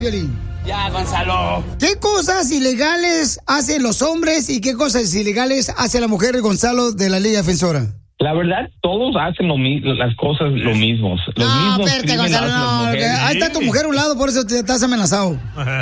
Violín. Ya, Gonzalo. ¿Qué cosas ilegales hacen los hombres y qué cosas ilegales hace la mujer, Gonzalo, de la Liga Defensora? La verdad, todos hacen las cosas lo mismo. No, espérate, Gonzalo, no. Ahí está tu mujer a un lado, por eso te estás amenazado.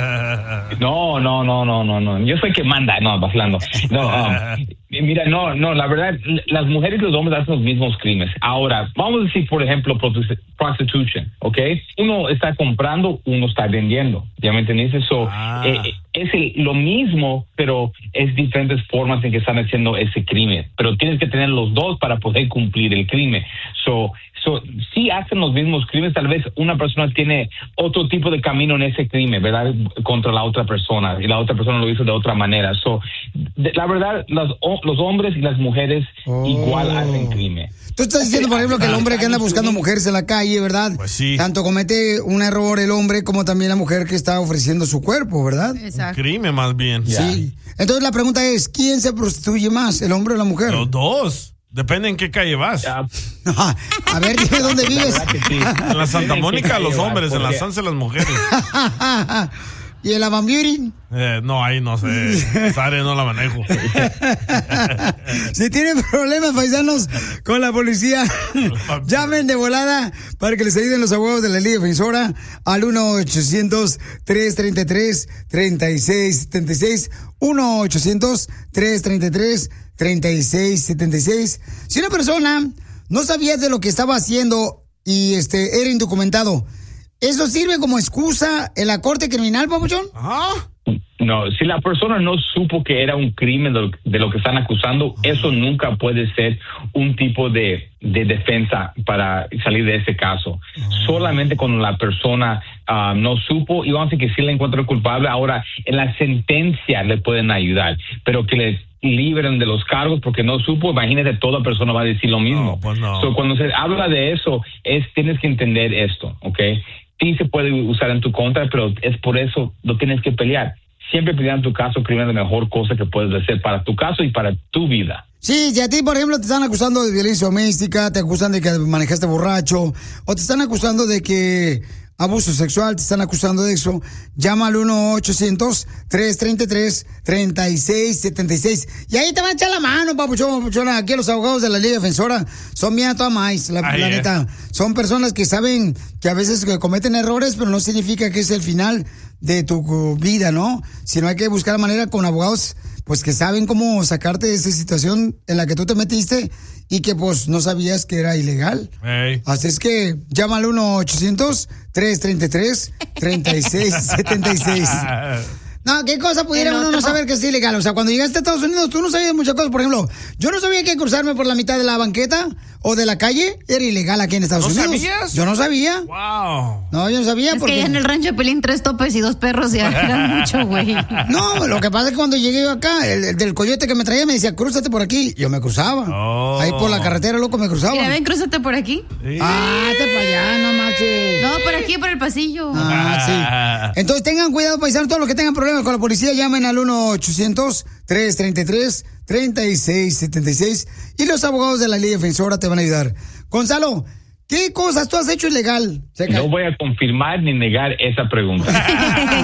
No. Yo soy que manda. No, vacilando. Mira, la verdad, las mujeres y los hombres hacen los mismos crímenes. Ahora, vamos a decir, por ejemplo, prostitution, ¿ok? Uno está comprando, uno está vendiendo. ¿Ya me entendiste? Es lo mismo, pero es diferentes formas en que están haciendo ese crimen. Pero tienes que tener los dos para poder cumplir el crimen. Sí hacen los mismos crímenes, tal vez una persona tiene otro tipo de camino en ese crimen, ¿verdad? Contra la otra persona, y la otra persona lo hizo de otra manera. La verdad, los hombres y las mujeres igual hacen crimen. Tú estás diciendo, por ejemplo, que el hombre que anda buscando mujeres en la calle, ¿verdad? Pues sí. Tanto comete un error el hombre como también la mujer que está ofreciendo su cuerpo, ¿verdad? Exacto. Un crimen más bien. Sí. Entonces la pregunta es, ¿quién se prostituye más, el hombre o la mujer? Los dos. Depende en qué calle vas. A ver, dime dónde vives. Sí. En la Santa Mónica los hombres, en la Sanse las mujeres. ¿Y el Avant Beauty? No, ahí no sé. Esa área no la manejo. Si tienen problemas, paisanos, con la policía, llamen de volada para que les ayuden los abogados de la Liga Defensora al 1-800-333-3676. 1-800-333-3676. Si una persona no sabía de lo que estaba haciendo y era indocumentado, ¿eso sirve como excusa en la corte criminal, papuchón? No, si la persona no supo que era un crimen de lo que están acusando, eso nunca puede ser un tipo de defensa para salir de ese caso. Solamente cuando la persona no supo, y vamos a decir que sí le encuentra culpable, ahora en la sentencia le pueden ayudar, pero que les liberen de los cargos porque no supo, imagínate, toda persona va a decir lo mismo. No, pues no. Cuando se habla de eso, tienes que entender esto, ¿ok? Sí se puede usar en tu contra, pero es por eso lo tienes que pelear. Siempre pelear en tu caso crimen es la mejor cosa que puedes hacer para tu caso y para tu vida. Sí, si a ti, por ejemplo, te están acusando de violencia doméstica, te acusan de que manejaste borracho, o te están acusando de que abuso sexual, te están acusando de eso, llama al 1-800-333-3676. Y ahí te van a echar la mano, papuchona. Aquí los abogados de la Liga Defensora son bien a toda maíz, la neta. Son personas que saben que a veces cometen errores, pero no significa que es el final de tu vida, ¿no? Sino hay que buscar la manera con abogados pues que saben cómo sacarte de esa situación en la que tú te metiste y que pues no sabías que era ilegal. Hey. Así es que llama al 1-800-333-3676. No, ¿qué cosa pudiera uno no saber que es ilegal? O sea, cuando llegaste a Estados Unidos, tú no sabías muchas cosas. Por ejemplo, yo no sabía que cruzarme por la mitad de la banqueta o de la calle era ilegal aquí en Estados Unidos. ¿No sabías? Yo no sabía. Wow. No, yo no sabía. Es que allá en el rancho de Pelín 3 topes y 2 perros ya eran mucho, güey. No, lo que pasa es que cuando llegué yo acá, el del coyote que me traía me decía, crúzate por aquí. Yo me cruzaba. Ahí por la carretera, loco, me cruzaba. Mira, ven, crúzate por aquí. Sí. Te para allá, no marches. No, por aquí, por el pasillo. Sí. Entonces tengan cuidado, paisanos, todos los que tengan problemas con la policía, llamen al 1-800-333-3676 y los abogados de la Liga Defensora te van a ayudar. Gonzalo, ¿qué cosas tú has hecho ilegal? No voy a confirmar ni negar esa pregunta.